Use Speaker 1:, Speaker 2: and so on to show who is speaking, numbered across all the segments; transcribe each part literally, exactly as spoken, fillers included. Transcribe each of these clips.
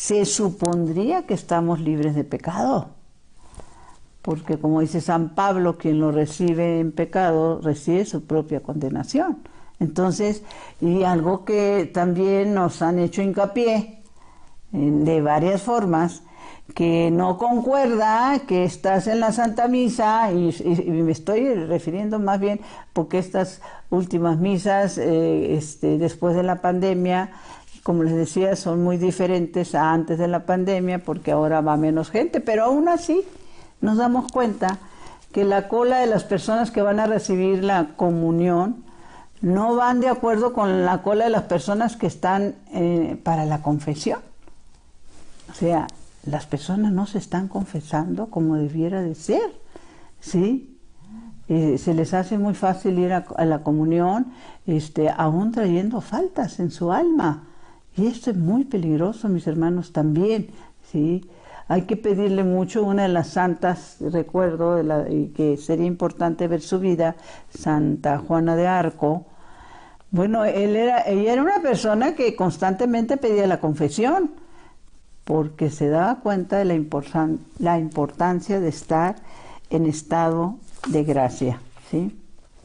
Speaker 1: se supondría que estamos libres de pecado. Porque como dice San Pablo, quien lo recibe en pecado, recibe su propia condenación. Entonces, y algo que también nos han hecho hincapié, de varias formas, que no concuerda que estás en la Santa Misa, y, y, y me estoy refiriendo más bien porque estas últimas misas, eh, este, después de la pandemia, como les decía, son muy diferentes a antes de la pandemia, porque ahora va menos gente, pero aún así nos damos cuenta que la cola de las personas que van a recibir la comunión no van de acuerdo con la cola de las personas que están eh, para la confesión. O sea, las personas no se están confesando como debiera de ser, ¿sí? Eh, se les hace muy fácil ir a, a la comunión, este, aún trayendo faltas en su alma. Y esto es muy peligroso, mis hermanos, también, ¿sí? Hay que pedirle mucho. Una de las santas, recuerdo, de la, y que sería importante ver su vida, Santa Juana de Arco. Bueno, él era, ella era una persona que constantemente pedía la confesión, porque se daba cuenta de la, importan, la importancia de estar en estado de gracia, ¿sí?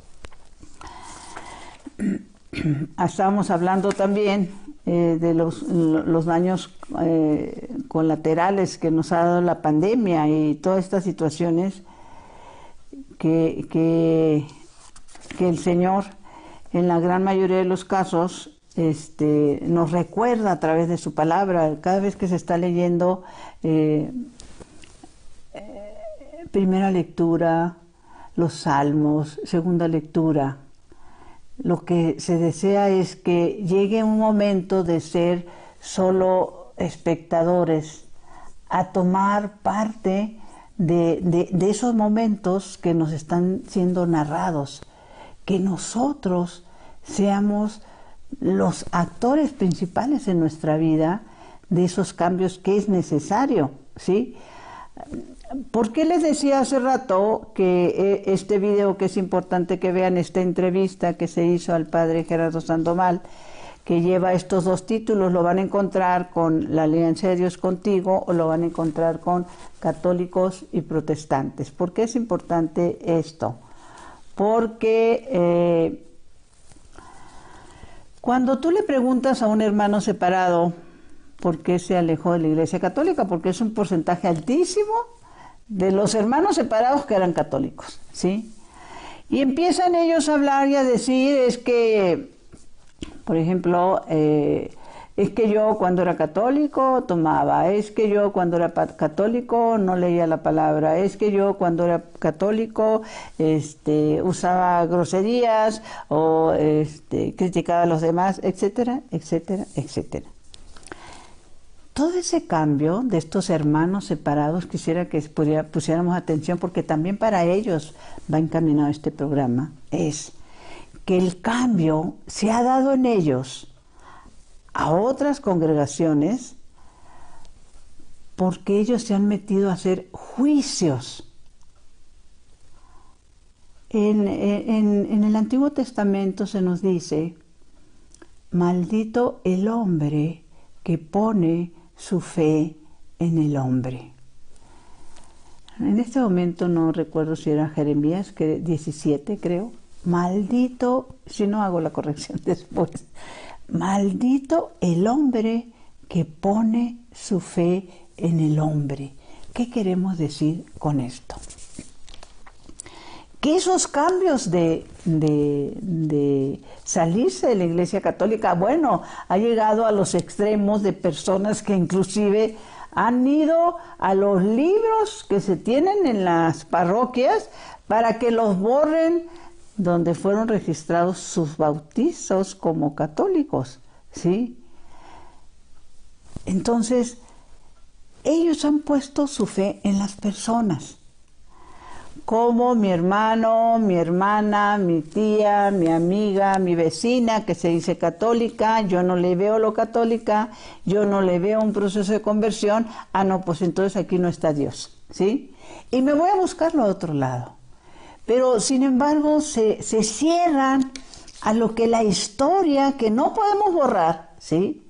Speaker 1: Estábamos hablando también eh, de los, los daños eh, colaterales que nos ha dado la pandemia y todas estas situaciones que, que, que el Señor, en la gran mayoría de los casos, Este, nos recuerda a través de su palabra. Cada vez que se está leyendo eh, eh, primera lectura, los salmos, segunda lectura, lo que se desea es que llegue un momento de ser solo espectadores a tomar parte de, de, de esos momentos que nos están siendo narrados, que nosotros seamos los actores principales en nuestra vida de esos cambios que es necesario, ¿sí? ¿Por qué les decía hace rato que este video, que es importante que vean esta entrevista que se hizo al padre Gerardo Sandoval, que lleva estos dos títulos? Lo van a encontrar con La Alianza de Dios Contigo, o lo van a encontrar con Católicos y Protestantes. ¿Por qué es importante esto? Porque eh, cuando tú le preguntas a un hermano separado por qué se alejó de la Iglesia Católica, porque es un porcentaje altísimo de los hermanos separados que eran católicos, ¿sí? Y empiezan ellos a hablar y a decir, es que, por ejemplo, eh, es que yo cuando era católico tomaba, es que yo cuando era católico no leía la palabra, es que yo cuando era católico este, usaba groserías o este, criticaba a los demás, etcétera, etcétera, etcétera. Todo ese cambio de estos hermanos separados, quisiera que pusiéramos atención, porque también para ellos va encaminado este programa, es que el cambio se ha dado en ellos a otras congregaciones porque ellos se han metido a hacer juicios. En, en, en el Antiguo Testamento se nos dice, maldito el hombre que pone su fe en el hombre. En este momento no recuerdo si era Jeremías que diecisiete, creo. Maldito, si no hago la corrección después, maldito el hombre que pone su fe en el hombre. ¿Qué queremos decir con esto? Que esos cambios de, de, de salirse de la Iglesia Católica, bueno, ha llegado a los extremos de personas que inclusive han ido a los libros que se tienen en las parroquias para que los borren donde fueron registrados sus bautizos como católicos, ¿sí? Entonces, ellos han puesto su fe en las personas. Como mi hermano, mi hermana, mi tía, mi amiga, mi vecina que se dice católica, yo no le veo lo católica, yo no le veo un proceso de conversión, ah no, pues entonces aquí no está Dios, ¿sí? Y me voy a buscarlo a otro lado. Pero sin embargo se, se cierran a lo que la historia, que no podemos borrar, ¿sí?,